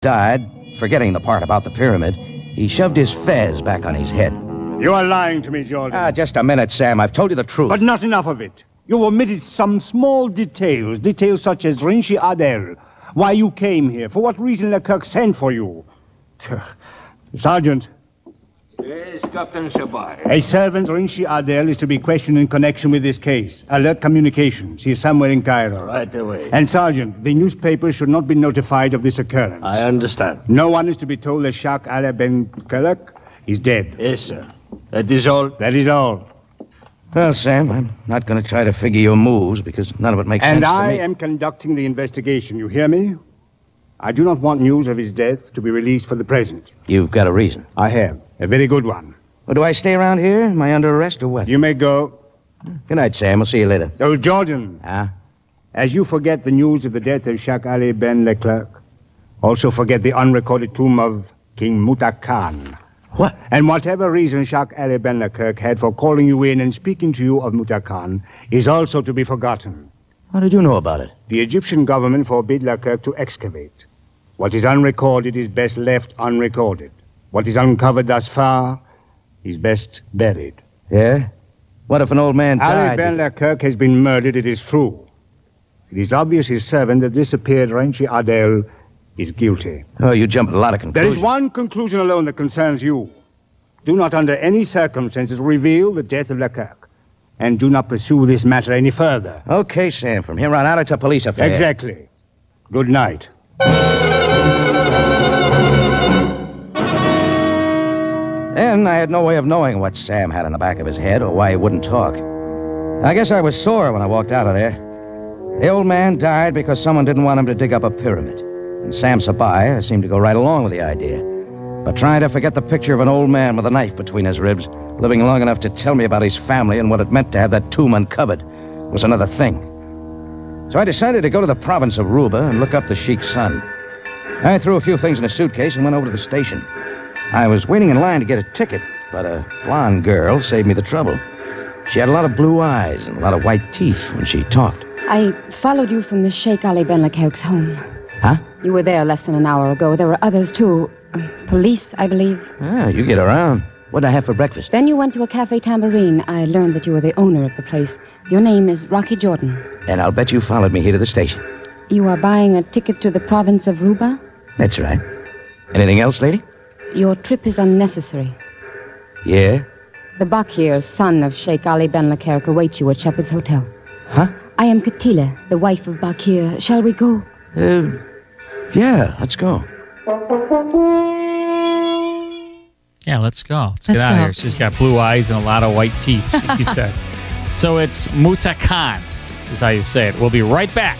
died, forgetting the part about the pyramid, he shoved his fez back on his head. You are lying to me, Jordan. Just a minute, Sam. I've told you the truth. But not enough of it. You omitted some small details such as Rinchi Adel, why you came here, for what reason Leclerc sent for you. Sergeant. Yes, Captain Sabai. A servant, Rinchi Adel, is to be questioned in connection with this case. Alert communications. He is somewhere in Cairo. Right away. And, Sergeant, the newspapers should not be notified of this occurrence. I understand. No one is to be told that Sheikh Ali Ben Kelek is dead. Yes, sir. That is all? That is all. Well, Sam, I'm not going to try to figure your moves because none of it makes sense to me. And I am conducting the investigation. You hear me? I do not want news of his death to be released for the present. You've got a reason. I have. A very good one. Well, do I stay around here? Am I under arrest or what? You may go. Good night, Sam. We'll see you later. Oh, Jordan. As you forget the news of the death of Sheikh Ali Ben Leclerc, also forget the unrecorded tomb of King Muta Khan. What? And whatever reason Sheikh Ali Ben Leclerc had for calling you in and speaking to you of Muta Khan is also to be forgotten. How did you know about it? The Egyptian government forbid Leclerc to excavate. What is unrecorded is best left unrecorded. What is uncovered thus far is best buried. Yeah? What if an old man died? Ali Ben Leclerc has been murdered, it is true. It is obvious his servant, the disappeared Rinchi Adel, is guilty. Oh, you jump at a lot of conclusions. There is one conclusion alone that concerns you. Do not under any circumstances reveal the death of Leclerc. And do not pursue this matter any further. Okay, Sam. From here on out, it's a police affair. Exactly. Good night. Then I had no way of knowing what Sam had in the back of his head or why he wouldn't talk. I guess I was sore when I walked out of there. The old man died because someone didn't want him to dig up a pyramid. And Sam Sabaya seemed to go right along with the idea. But trying to forget the picture of an old man with a knife between his ribs, living long enough to tell me about his family and what it meant to have that tomb uncovered, was another thing. So I decided to go to the province of Ruba and look up the Sheikh's son. I threw a few things in a suitcase and went over to the station. I was waiting in line to get a ticket, but a blonde girl saved me the trouble. She had a lot of blue eyes and a lot of white teeth when she talked. I followed you from the Sheikh Ali Ben Leclerc's home. Huh? You were there less than an hour ago. There were others, too. Police, I believe. You get around. What'd I have for breakfast? Then you went to a Cafe Tambourine. I learned that you were the owner of the place. Your name is Rocky Jordan. And I'll bet you followed me here to the station. You are buying a ticket to the province of Ruba? That's right. Anything else, lady? Your trip is unnecessary. Yeah? The Bakir, son of Sheikh Ali Ben Leclerc, awaits you at Shepherd's Hotel. Huh? I am Katila, the wife of Bakir. Shall we go? Yeah, let's go. Yeah, let's go. Let's get out of here. She's got blue eyes and a lot of white teeth, he said. So it's Muta Khan, is how you say it. We'll be right back.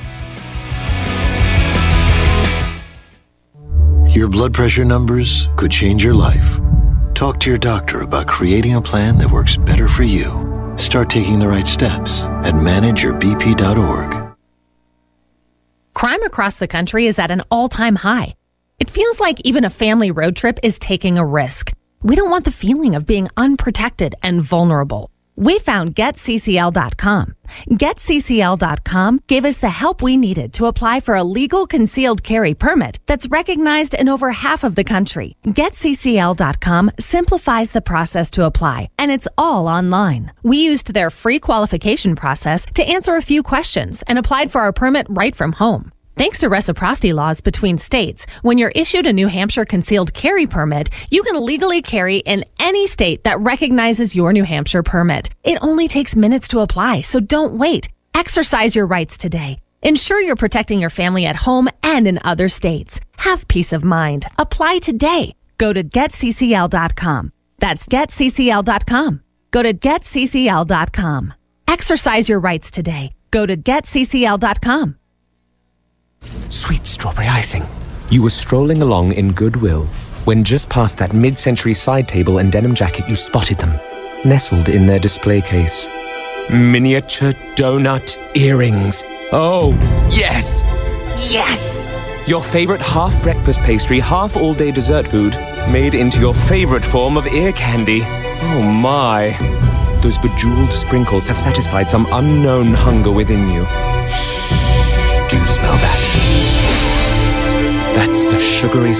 Your blood pressure numbers could change your life. Talk to your doctor about creating a plan that works better for you. Start taking the right steps at manageyourbp.org. Crime across the country is at an all-time high. It feels like even a family road trip is taking a risk. We don't want the feeling of being unprotected and vulnerable. We found GetCCL.com. GetCCL.com gave us the help we needed to apply for a legal concealed carry permit that's recognized in over half of the country. GetCCL.com simplifies the process to apply, and it's all online. We used their free qualification process to answer a few questions and applied for our permit right from home. Thanks to reciprocity laws between states, when you're issued a New Hampshire concealed carry permit, you can legally carry in any state that recognizes your New Hampshire permit. It only takes minutes to apply, so don't wait. Exercise your rights today. Ensure you're protecting your family at home and in other states. Have peace of mind. Apply today. Go to GetCCL.com. That's GetCCL.com. Go to GetCCL.com. Exercise your rights today. Go to GetCCL.com. Sweet strawberry icing. You were strolling along in goodwill when just past that mid-century side table and denim jacket you spotted them, nestled in their display case. Miniature donut earrings. Oh, yes! Yes! Your favorite half-breakfast pastry, half-all-day dessert food, made into your favorite form of ear candy. Oh my. Those bejeweled sprinkles have satisfied some unknown hunger within you. Shh, do you smell that? That's the sugary